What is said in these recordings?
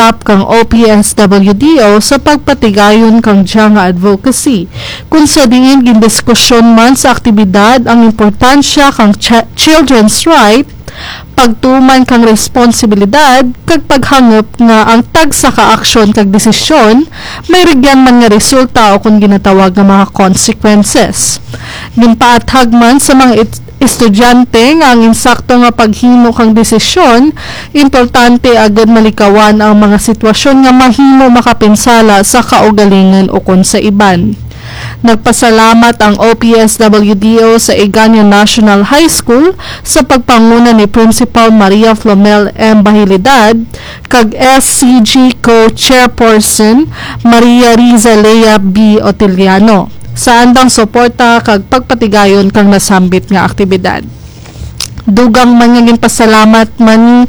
stop kang OPSWDO sa pagpatigayon kang diya nga advocacy. Kung sa diin gindiskusyon man sa aktibidad ang importansya kang children's right, pagtuman kang responsibilidad kag paghangop nga ang tagsa ka aksyon kag desisyon may rigyan man nga resulta o kung ginatawag nga mga consequences. Ginpaathag man sa mga estudyante nga ang insakto nga paghimo kang desisyon, importante agad malikawan ang mga sitwasyon nga mahimo makapinsala sa kaugalingon o kon sa iban. Nagpasalamat ang OPSWDO sa Eganyo National High School sa pagpanguna ni Principal Maria Flomel M. Bahilidad kag SCG Co-Chairperson Maria Riza Lea B. Otiliano sa andang suporta kag pagpatigayon kang nasambit nga aktibidad. Dugang man nga ginpasalamat man ni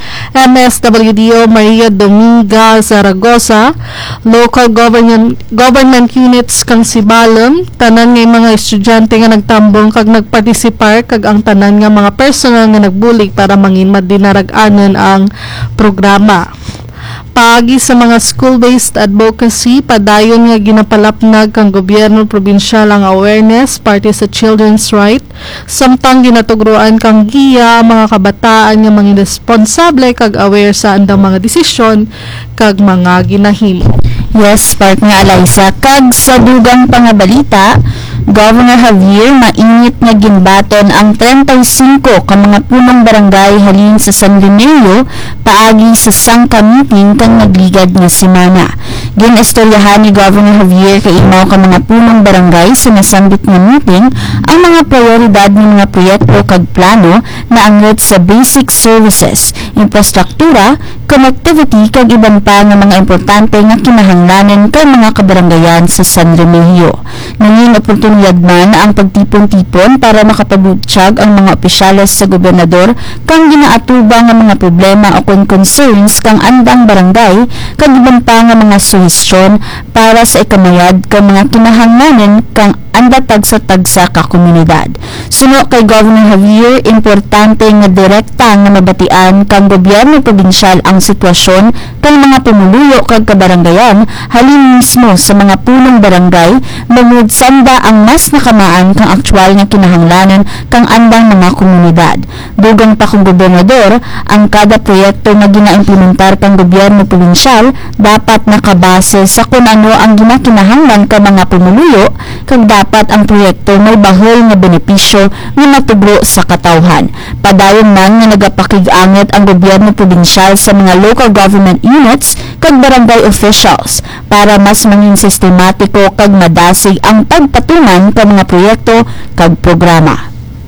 MSWDO Maria Dominga Zaragoza, local government units kang Sibalom, tanan nga mga estudyante nga nagtambong kag nagpartisipar kag ang tanan nga mga personal nga nagbulig para mangin madinarag-anon ang programa. Paagi sa mga school-based advocacy, padayon nga ginapalapnag kang gobyerno probinsyal ang awareness parte sa children's right, samtang ginatugruan kang giya ang mga kabataan nga mga responsable kag aware sa andang mga desisyon kag mga ginahimo. Yes, part nga Eliza, kag sa dugang pangabalita, Governor Javier mainit nga ginbaton ang 35 ka mga punong barangay halin sa San Remilio paagi sa sangka meeting kang nagligad nga semana. Ginistoryahan ni Governor Javier kay imaw ka mga punong barangay sa nasambit nga meeting ang mga prioridad ng mga proyekto kag plano na anggit sa basic services, infrastruktura, connectivity kag iban pa nga mga importante nga kinahanglanan kay mga kabarangayan sa San Remilio. Nanging oportunidad man ang pagtipon-tipon para makapagbutyag ang mga opisyales sa gobernador kang ginaatuba nga mga problema o concerns kang andang barangay kag iban pa nga mga suhestyon para sa ikamayad kang mga kinahanglanan kang anda tagsa-tagsa ka komunidad. Suno kay Governor Javier, importante nga direkta nga mabatian kang gobyerno probinsyal ang sitwasyon kang mga pumuluyo kag kabarangayan halin mismo sa mga punong barangay bangod sanda ang mas nakamaan kang aktwal nga kinahanglanan kang andang mga komunidad. Dugang pa kung gobernador, ang kada proyekto nga ginaimplementar kang gobyerno probinsyal dapat nakabase sa kung ano ang ginakinahanglan kang mga pumuluyo kag dapat ang proyekto may bahol nga benepisyo nga matublo sa katawhan. Padayon man nga nagapakig-anget ang gobyerno probinsyal sa mga local government units kag barangay officials para mas mangin sistematiko kag madasig ang pagpatungan ka mga proyekto kag programa.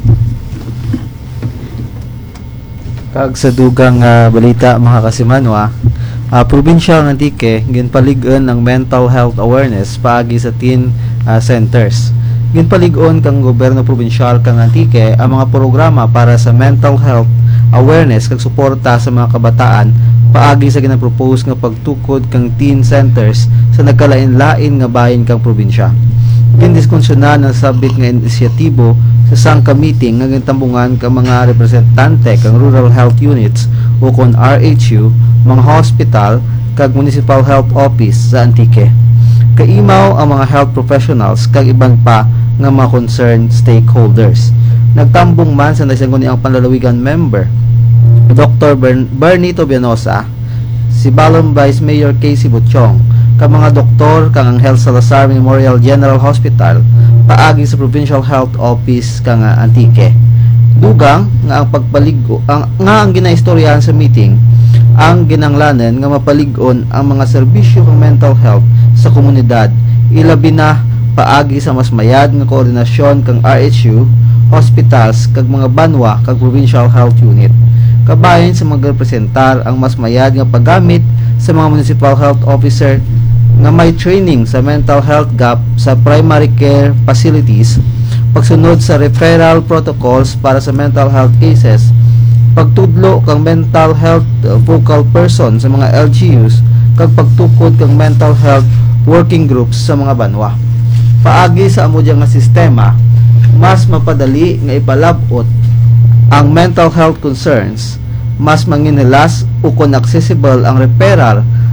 Kag sa dugang balita mga kasimanwa, probinsyal ng Antique ginpaligon ang mental health awareness paagi sa teen centers. Ginpaligon kang gobyerno probinsyal kang Antique ang mga programa para sa mental health awareness kag suporta sa mga kabataan paagi sa ginapropose nga pagtukod kang teen centers sa nagkalain-lain nga bahin kang probinsya. Gindiskusyonan ang sabit nga inisyatibo sa sangka meeting nga gintambungan kang mga representante kang rural health units o kon RHU, mga hospital kag municipal health office sa Antique. Kaimaw ang mga health professionals kag iban pa nga mga concerned stakeholders. Nagtambong man sa nagsanguni ang panlalawigan member Dr. Bernito Bianosa, si Balon Vice Mayor Casey Butchong, kag mga doktor kang Angel Salazar Memorial General Hospital paagi sa Provincial Health Office kang Antique. Dugang nga ang pagpaligo ang ginaistoryahan sa meeting ang ginanglanan nga mapaligon ang mga serbisyo ng mental health sa komunidad, ilabi na paagi sa mas mayad nga koordinasyon kang RHU, hospitals kag mga banwa kag Provincial Health Unit. Kabahin sa magrepresentar ang mas mayad nga paggamit sa mga municipal health officer nga may training sa mental health gap sa primary care facilities, pagsunod sa referral protocols para sa mental health cases, pagtudlo kang mental health focal person sa mga LGUs kag pagtukod kang mental health working groups sa mga banwa. Paagi sa amo nga sistema, mas mapadali nga ipalabot ang mental health concerns, mas manginhilas o kung accessible ang referral